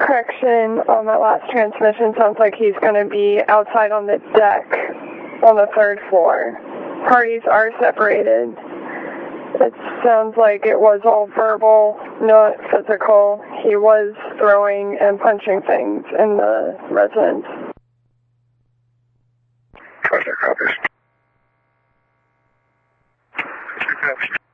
Correction on that last transmission. Sounds like he's going to be outside on the deck on the 3rd floor. Parties are separated. It sounds like it was all verbal, not physical. He was throwing and punching things in the residence. That copies.